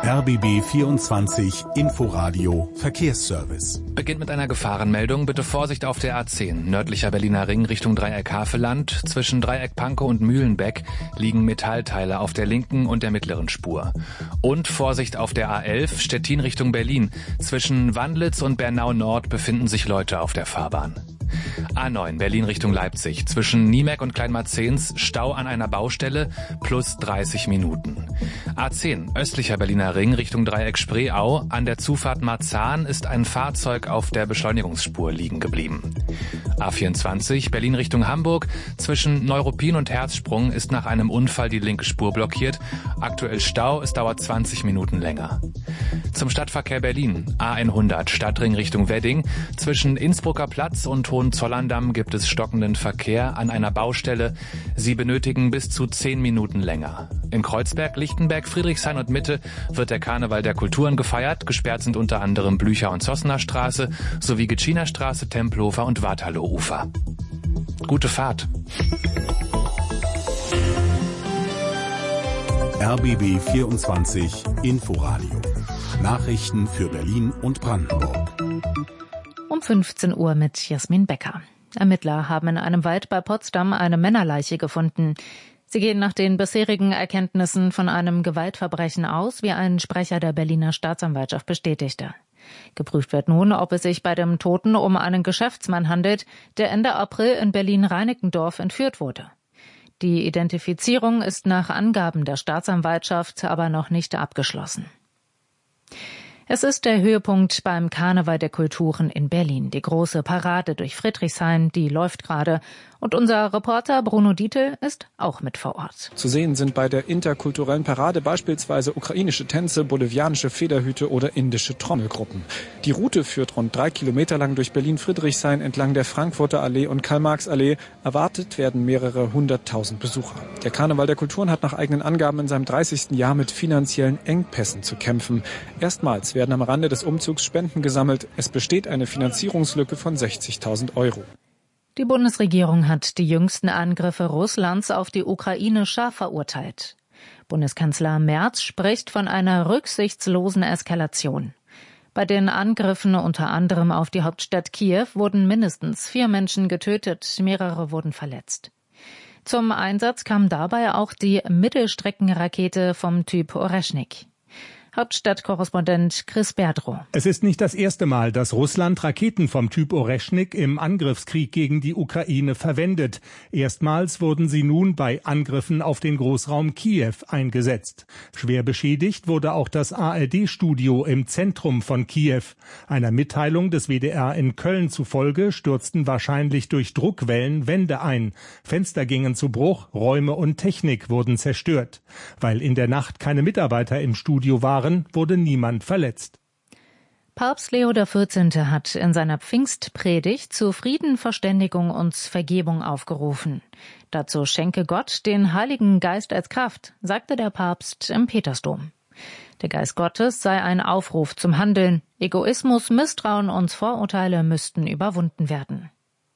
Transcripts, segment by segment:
RBB 24 Inforadio Verkehrsservice. Beginnt mit einer Gefahrenmeldung. Bitte Vorsicht auf der A10. Nördlicher Berliner Ring Richtung Dreieck Havelland. Zwischen Dreieck Pankow und Mühlenbeck liegen Metallteile auf der linken und der mittleren Spur. Und Vorsicht auf der A11 Stettin Richtung Berlin. Zwischen Wandlitz und Bernau Nord befinden sich Leute auf der Fahrbahn. A9 Berlin Richtung Leipzig. Zwischen Niemek und Kleinmarzens Stau an einer Baustelle plus 30 Minuten. A10 östlicher Berliner Ring Richtung Dreieck Spreeau. An der Zufahrt Marzahn ist ein Fahrzeug auf der Beschleunigungsspur liegen geblieben. A24 Berlin Richtung Hamburg. Zwischen Neuruppin und Herzsprung ist nach einem Unfall die linke Spur blockiert. Aktuell Stau, es dauert 20 Minuten länger. Zum Stadtverkehr Berlin. A100 Stadtring Richtung Wedding. Zwischen Innsbrucker Platz und Hohenzollern-Damm gibt es stockenden Verkehr an einer Baustelle. Sie benötigen bis zu 10 Minuten länger. In Kreuzberg, Lichtenberg, Friedrichshain und Mitte wird der Karneval der Kulturen gefeiert. Gesperrt sind unter anderem Blücher- und Zossener Straße sowie Gitschiner Straße, Tempelhofer und Waterloo-Ufer. Gute Fahrt. RBB 24 Inforadio. Nachrichten für Berlin und Brandenburg. Um 15 Uhr mit Jasmin Becker. Ermittler haben in einem Wald bei Potsdam eine Männerleiche gefunden. Sie gehen nach den bisherigen Erkenntnissen von einem Gewaltverbrechen aus, wie ein Sprecher der Berliner Staatsanwaltschaft bestätigte. Geprüft wird nun, ob es sich bei dem Toten um einen Geschäftsmann handelt, der Ende April in Berlin-Reinickendorf entführt wurde. Die Identifizierung ist nach Angaben der Staatsanwaltschaft aber noch nicht abgeschlossen. Es ist der Höhepunkt beim Karneval der Kulturen in Berlin. Die große Parade durch Friedrichshain, die läuft gerade. Und unser Reporter Bruno Dietl ist auch mit vor Ort. Zu sehen sind bei der interkulturellen Parade beispielsweise ukrainische Tänze, bolivianische Federhüte oder indische Trommelgruppen. Die Route führt rund 3 Kilometer lang durch Berlin-Friedrichshain entlang der Frankfurter Allee und Karl-Marx-Allee. Erwartet werden mehrere 100.000 Besucher. Der Karneval der Kulturen hat nach eigenen Angaben in seinem 30. Jahr mit finanziellen Engpässen zu kämpfen. Erstmals werden am Rande des Umzugs Spenden gesammelt. Es besteht eine Finanzierungslücke von 60.000 Euro. Die Bundesregierung hat die jüngsten Angriffe Russlands auf die Ukraine scharf verurteilt. Bundeskanzler Merz spricht von einer rücksichtslosen Eskalation. Bei den Angriffen unter anderem auf die Hauptstadt Kiew wurden mindestens 4 Menschen getötet, mehrere wurden verletzt. Zum Einsatz kam dabei auch die Mittelstreckenrakete vom Typ Oreschnik. Hauptstadtkorrespondent Chris Berdrow. Es ist nicht das erste Mal, dass Russland Raketen vom Typ Oreschnik im Angriffskrieg gegen die Ukraine verwendet. Erstmals wurden sie nun bei Angriffen auf den Großraum Kiew eingesetzt. Schwer beschädigt wurde auch das ARD-Studio im Zentrum von Kiew. Einer Mitteilung des WDR in Köln zufolge stürzten wahrscheinlich durch Druckwellen Wände ein. Fenster gingen zu Bruch, Räume und Technik wurden zerstört. Weil in der Nacht keine Mitarbeiter im Studio waren, wurde niemand verletzt. Papst Leo XIV. Hat in seiner Pfingstpredigt zu Frieden, Verständigung und Vergebung aufgerufen. Dazu schenke Gott den Heiligen Geist als Kraft, sagte der Papst im Petersdom. Der Geist Gottes sei ein Aufruf zum Handeln. Egoismus, Misstrauen und Vorurteile müssten überwunden werden.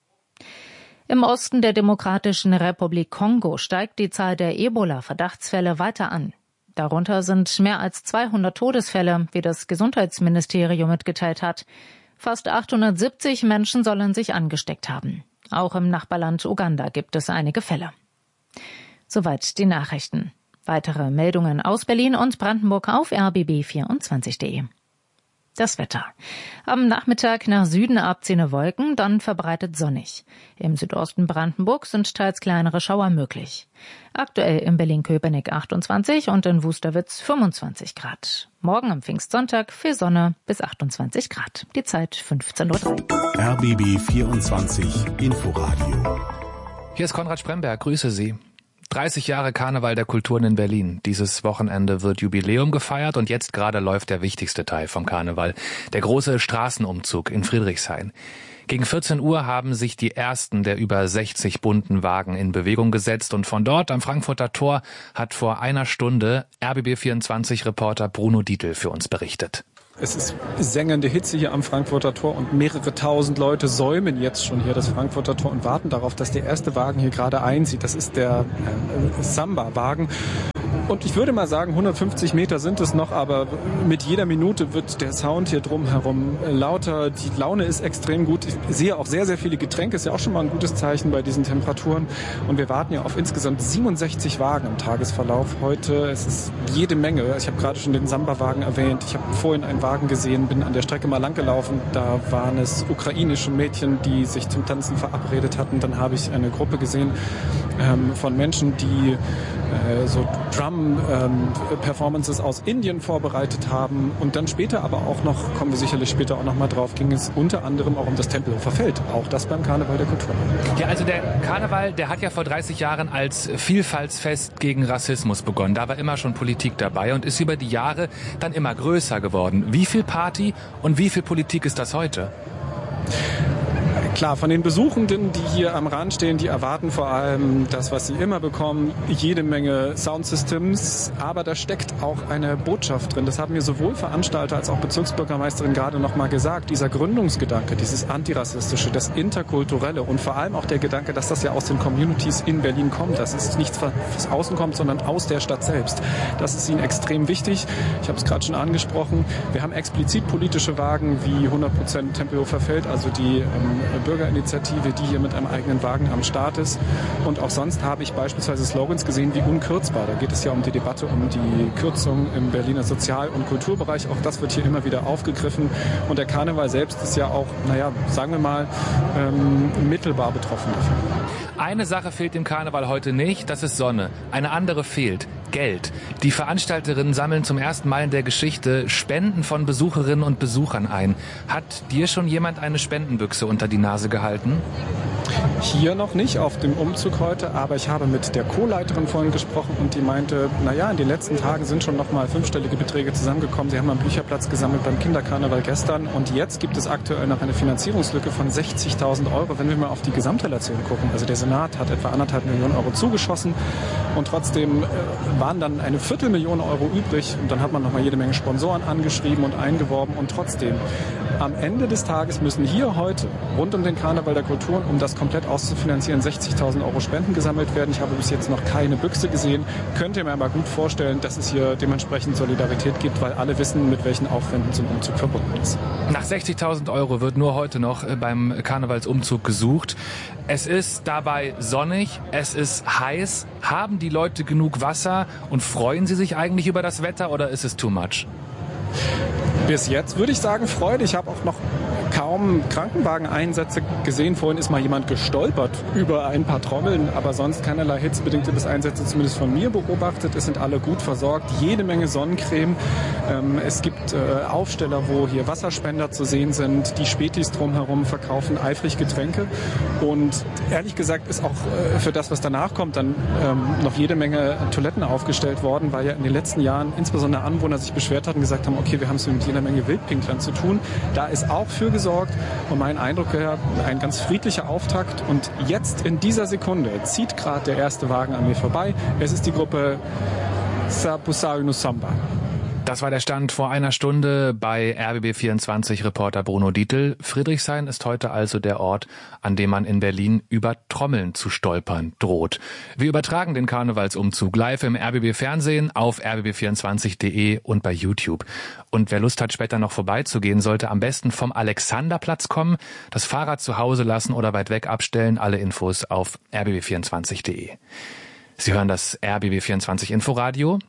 Im Osten der Demokratischen Republik Kongo steigt die Zahl der Ebola-Verdachtsfälle weiter an. Darunter sind mehr als 200 Todesfälle, wie das Gesundheitsministerium mitgeteilt hat. Fast 870 Menschen sollen sich angesteckt haben. Auch im Nachbarland Uganda gibt es einige Fälle. Soweit die Nachrichten. Weitere Meldungen aus Berlin und Brandenburg auf rbb24.de. Das Wetter. Am Nachmittag nach Süden abziehende Wolken, dann verbreitet sonnig. Im Südosten Brandenburg sind teils kleinere Schauer möglich. Aktuell in Berlin-Köpenick 28 und in Wusterwitz 25 Grad. Morgen am Pfingstsonntag viel Sonne bis 28 Grad. Die Zeit 15:03 Uhr. RBB 24 Inforadio. Hier ist Konrad Spremberg, grüße Sie. 30 Jahre Karneval der Kulturen in Berlin. Dieses Wochenende wird Jubiläum gefeiert und jetzt gerade läuft der wichtigste Teil vom Karneval, der große Straßenumzug in Friedrichshain. Gegen 14 Uhr haben sich die ersten der über 60 bunten Wagen in Bewegung gesetzt und von dort am Frankfurter Tor hat vor einer Stunde RBB24-Reporter Bruno Dietl für uns berichtet. Es ist sengende Hitze hier am Frankfurter Tor und mehrere tausend Leute säumen jetzt schon hier das Frankfurter Tor und warten darauf, dass der erste Wagen hier gerade einzieht. Das ist der Samba-Wagen. Und ich würde mal sagen, 150 Meter sind es noch, aber mit jeder Minute wird der Sound hier drumherum lauter. Die Laune ist extrem gut. Ich sehe auch sehr, sehr viele Getränke. Ist ja auch schon mal ein gutes Zeichen bei diesen Temperaturen. Und wir warten ja auf insgesamt 67 Wagen im Tagesverlauf heute. Es ist jede Menge. Ich habe gerade schon den Samba-Wagen erwähnt. Ich habe vorhin einen Wagen gesehen, bin an der Strecke mal langgelaufen. Da waren es ukrainische Mädchen, die sich zum Tanzen verabredet hatten. Dann habe ich eine Gruppe gesehen von Menschen, die so Drum-Performances aus Indien vorbereitet haben. Und dann später aber auch noch, kommen wir sicherlich später auch noch mal drauf, ging es unter anderem auch um das Tempelhofer Feld. Auch das beim Karneval der Kultur. Ja, also der Karneval, der hat ja vor 30 Jahren als Vielfaltsfest gegen Rassismus begonnen. Da war immer schon Politik dabei und ist über die Jahre dann immer größer geworden. Wie viel Party und wie viel Politik ist das heute? Klar, von den Besuchenden, die hier am Rand stehen, die erwarten vor allem das, was sie immer bekommen, jede Menge Soundsystems, aber da steckt auch eine Botschaft drin. Das haben mir sowohl Veranstalter als auch Bezirksbürgermeisterin gerade noch mal gesagt. Dieser Gründungsgedanke, dieses Antirassistische, das Interkulturelle und vor allem auch der Gedanke, dass das ja aus den Communities in Berlin kommt, dass es nicht von außen kommt, sondern aus der Stadt selbst. Das ist ihnen extrem wichtig. Ich habe es gerade schon angesprochen. Wir haben explizit politische Wagen wie 100% Tempelhofer Feld, also die Bürgerinitiative, die hier mit einem eigenen Wagen am Start ist. Und auch sonst habe ich beispielsweise Slogans gesehen wie unkürzbar. Da geht es ja um die Debatte um die Kürzung im Berliner Sozial- und Kulturbereich. Auch das wird hier immer wieder aufgegriffen. Und der Karneval selbst ist ja auch, sagen wir mal, mittelbar betroffen davon. Eine Sache fehlt dem Karneval heute nicht, das ist Sonne. Eine andere fehlt, Geld. Die Veranstalterinnen sammeln zum ersten Mal in der Geschichte Spenden von Besucherinnen und Besuchern ein. Hat dir schon jemand eine Spendenbüchse unter die Nase gehalten? Hier noch nicht auf dem Umzug heute, aber ich habe mit der Co-Leiterin vorhin gesprochen und die meinte, in den letzten Tagen sind schon noch mal 5-stellige Beträge zusammengekommen. Sie haben einen Bücherplatz gesammelt beim Kinderkarneval gestern und jetzt gibt es aktuell noch eine Finanzierungslücke von 60.000 €, wenn wir mal auf die Gesamtrelation gucken. Also der Senat hat etwa 1,5 Millionen € zugeschossen und trotzdem waren dann eine 250.000 € übrig und dann hat man noch mal jede Menge Sponsoren angeschrieben und eingeworben und trotzdem am Ende des Tages müssen hier heute rund um den Karneval der Kulturen, um das komplett auszufinanzieren, 60.000 € Spenden gesammelt werden. Ich habe bis jetzt noch keine Büchse gesehen. Könnte mir aber gut vorstellen, dass es hier dementsprechend Solidarität gibt, weil alle wissen, mit welchen Aufwänden zum Umzug verbunden ist. Nach 60.000 € wird nur heute noch beim Karnevalsumzug gesucht. Es ist dabei sonnig, es ist heiß. Haben die Leute genug Wasser und freuen sie sich eigentlich über das Wetter oder ist es too much? Bis jetzt würde ich sagen Freude. Ich habe auch noch kaum Krankenwageneinsätze gesehen. Vorhin ist mal jemand gestolpert über ein paar Trommeln, aber sonst keinerlei hitzebedingte Einsätze, zumindest von mir beobachtet. Es sind alle gut versorgt, jede Menge Sonnencreme. Es gibt Aufsteller, wo hier Wasserspender zu sehen sind. Die Spätis drumherum verkaufen eifrig Getränke. Und ehrlich gesagt ist auch für das, was danach kommt, dann noch jede Menge Toiletten aufgestellt worden, weil ja in den letzten Jahren insbesondere Anwohner sich beschwert hatten und gesagt haben, okay, wir haben es mit jeder Menge Wildpinklern zu tun. Da ist auch für gesorgt und mein Eindruck wäre ein ganz friedlicher Auftakt und jetzt in dieser Sekunde zieht gerade der erste Wagen an mir vorbei. Es ist die Gruppe Sapusau no Samba. Das war der Stand vor einer Stunde bei RBB24-Reporter Bruno Dietl. Friedrichshain ist heute also der Ort, an dem man in Berlin über Trommeln zu stolpern droht. Wir übertragen den Karnevalsumzug live im RBB-Fernsehen auf rbb24.de und bei YouTube. Und wer Lust hat, später noch vorbeizugehen, sollte am besten vom Alexanderplatz kommen, das Fahrrad zu Hause lassen oder weit weg abstellen. Alle Infos auf rbb24.de. Sie hören das RBB24 Inforadio.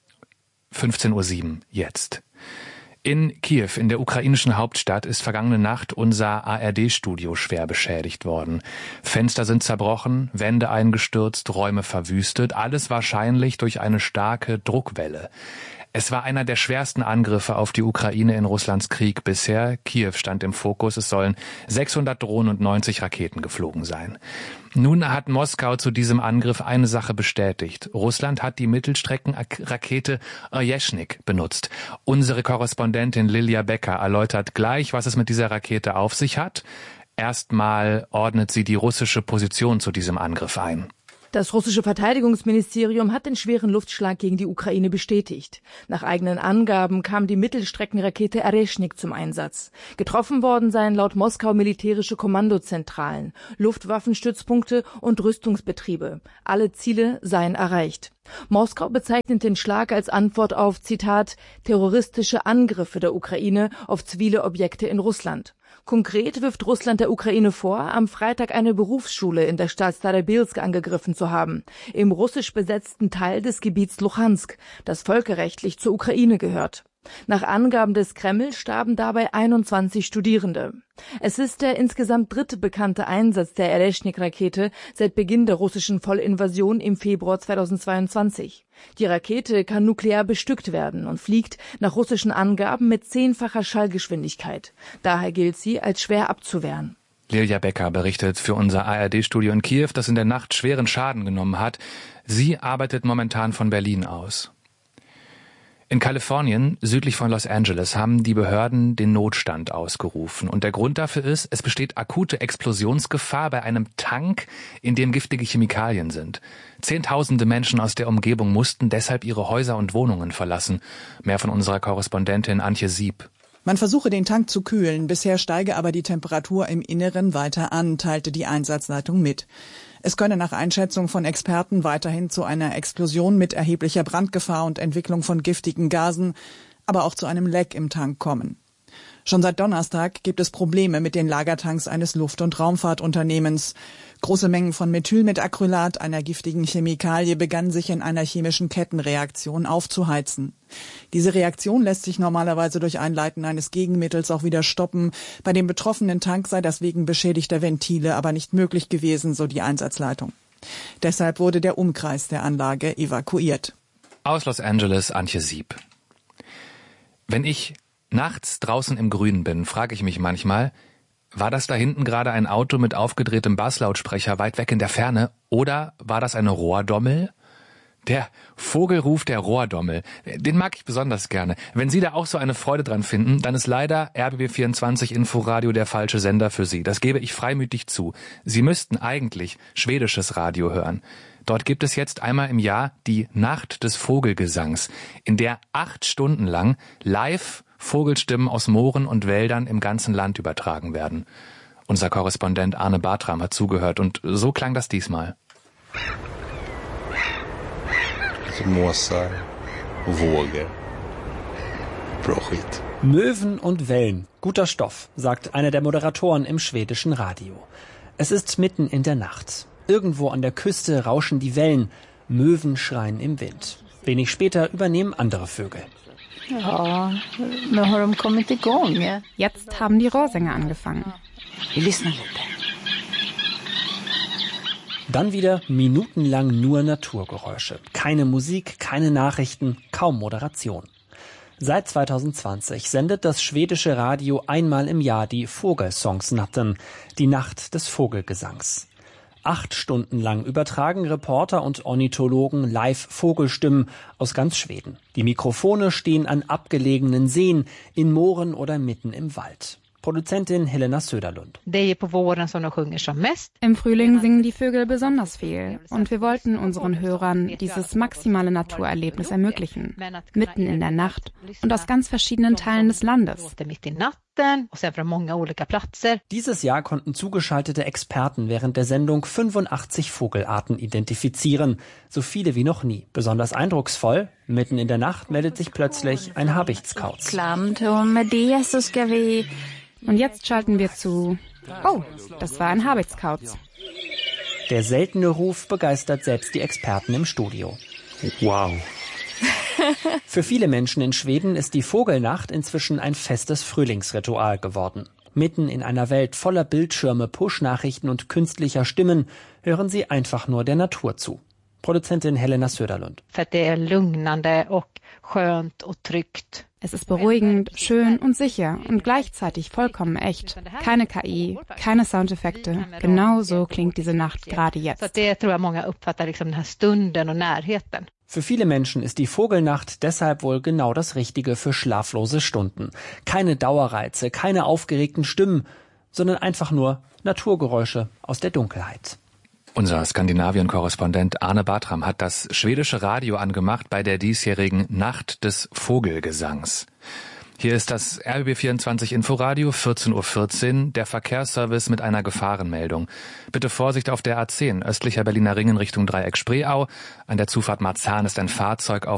15:07 Uhr jetzt. In Kiew, in der ukrainischen Hauptstadt, ist vergangene Nacht unser ARD-Studio schwer beschädigt worden. Fenster sind zerbrochen, Wände eingestürzt, Räume verwüstet, alles wahrscheinlich durch eine starke Druckwelle. Es war einer der schwersten Angriffe auf die Ukraine in Russlands Krieg bisher. Kiew stand im Fokus. Es sollen 600 Drohnen und 90 Raketen geflogen sein. Nun hat Moskau zu diesem Angriff eine Sache bestätigt. Russland hat die Mittelstreckenrakete Oryeshnik benutzt. Unsere Korrespondentin Lilia Becker erläutert gleich, was es mit dieser Rakete auf sich hat. Erstmal ordnet sie die russische Position zu diesem Angriff ein. Das russische Verteidigungsministerium hat den schweren Luftschlag gegen die Ukraine bestätigt. Nach eigenen Angaben kam die Mittelstreckenrakete Oreshnik zum Einsatz. Getroffen worden seien laut Moskau militärische Kommandozentralen, Luftwaffenstützpunkte und Rüstungsbetriebe. Alle Ziele seien erreicht. Moskau bezeichnet den Schlag als Antwort auf, Zitat, terroristische Angriffe der Ukraine auf zivile Objekte in Russland. Konkret wirft Russland der Ukraine vor, am Freitag eine Berufsschule in der Stadt Starobilsk angegriffen zu haben, im russisch besetzten Teil des Gebiets Luhansk, das völkerrechtlich zur Ukraine gehört. Nach Angaben des Kreml starben dabei 21 Studierende. Es ist der insgesamt dritte bekannte Einsatz der Oreshnik-Rakete seit Beginn der russischen Vollinvasion im Februar 2022. Die Rakete kann nuklear bestückt werden und fliegt nach russischen Angaben mit 10-facher Schallgeschwindigkeit. Daher gilt sie als schwer abzuwehren. Lilja Becker berichtet für unser ARD-Studio in Kiew, das in der Nacht schweren Schaden genommen hat. Sie arbeitet momentan von Berlin aus. In Kalifornien, südlich von Los Angeles, haben die Behörden den Notstand ausgerufen. Und der Grund dafür ist, es besteht akute Explosionsgefahr bei einem Tank, in dem giftige Chemikalien sind. Zehntausende Menschen aus der Umgebung mussten deshalb ihre Häuser und Wohnungen verlassen. Mehr von unserer Korrespondentin Antje Sieb. Man versuche, den Tank zu kühlen. Bisher steige aber die Temperatur im Inneren weiter an, teilte die Einsatzleitung mit. Es könne nach Einschätzung von Experten weiterhin zu einer Explosion mit erheblicher Brandgefahr und Entwicklung von giftigen Gasen, aber auch zu einem Leck im Tank kommen. Schon seit Donnerstag gibt es Probleme mit den Lagertanks eines Luft- und Raumfahrtunternehmens. Große Mengen von Methylmetacrylat, einer giftigen Chemikalie, begannen sich in einer chemischen Kettenreaktion aufzuheizen. Diese Reaktion lässt sich normalerweise durch Einleiten eines Gegenmittels auch wieder stoppen. Bei dem betroffenen Tank sei das wegen beschädigter Ventile aber nicht möglich gewesen, so die Einsatzleitung. Deshalb wurde der Umkreis der Anlage evakuiert. Aus Los Angeles, Antje Sieb. Wenn ich nachts draußen im Grünen bin, frage ich mich manchmal, war das da hinten gerade ein Auto mit aufgedrehtem Basslautsprecher weit weg in der Ferne oder war das eine Rohrdommel? Der Vogelruf der Rohrdommel, den mag ich besonders gerne. Wenn Sie da auch so eine Freude dran finden, dann ist leider RBB24 Inforadio der falsche Sender für Sie. Das gebe ich freimütig zu. Sie müssten eigentlich schwedisches Radio hören. Dort gibt es jetzt einmal im Jahr die Nacht des Vogelgesangs, in der 8 Stunden lang live Vogelstimmen aus Mooren und Wäldern im ganzen Land übertragen werden. Unser Korrespondent Arne Bartram hat zugehört und so klang das diesmal. Måsar, Vågel, bra skit. Möwen und Wellen, guter Stoff, sagt einer der Moderatoren im schwedischen Radio. Es ist mitten in der Nacht. Irgendwo an der Küste rauschen die Wellen, Möwen schreien im Wind. Wenig später übernehmen andere Vögel. Ja, nu har de kommit igång. Jetzt haben die Rohrsänger angefangen. Wir lyssnar lite. Dann wieder minutenlang nur Naturgeräusche. Keine Musik, keine Nachrichten, kaum Moderation. Seit 2020 sendet das schwedische Radio einmal im Jahr die Fågelsångsnatten, die Nacht des Vogelgesangs. 8 Stunden lang übertragen Reporter und Ornithologen live Vogelstimmen aus ganz Schweden. Die Mikrofone stehen an abgelegenen Seen, in Mooren oder mitten im Wald. Produzentin Helena Söderlund. Im Frühling singen die Vögel besonders viel und wir wollten unseren Hörern dieses maximale Naturerlebnis ermöglichen. Mitten in der Nacht und aus ganz verschiedenen Teilen des Landes. Dieses Jahr konnten zugeschaltete Experten während der Sendung 85 Vogelarten identifizieren. So viele wie noch nie. Besonders eindrucksvoll, mitten in der Nacht meldet sich plötzlich ein Habichtskauz. Und jetzt schalten wir zu. Oh, das war ein Habichtskauz. Der seltene Ruf begeistert selbst die Experten im Studio. Wow. Für viele Menschen in Schweden ist die Vogelnacht inzwischen ein festes Frühlingsritual geworden. Mitten in einer Welt voller Bildschirme, Push-Nachrichten und künstlicher Stimmen hören sie einfach nur der Natur zu. Produzentin Helena Söderlund. Es ist beruhigend, schön und sicher und gleichzeitig vollkommen echt. Keine KI, keine Soundeffekte. Genau so klingt diese Nacht gerade jetzt. Für viele Menschen ist die Vogelnacht deshalb wohl genau das Richtige für schlaflose Stunden. Keine Dauerreize, keine aufgeregten Stimmen, sondern einfach nur Naturgeräusche aus der Dunkelheit. Unser Skandinavien-Korrespondent Arne Bartram hat das schwedische Radio angemacht bei der diesjährigen Nacht des Vogelgesangs. Hier ist das RBB24 Inforadio, 14:14 Uhr, der Verkehrsservice mit einer Gefahrenmeldung. Bitte Vorsicht auf der A10, östlicher Berliner Ring in Richtung Dreieck Spreeau. An der Zufahrt Marzahn ist ein Fahrzeug auf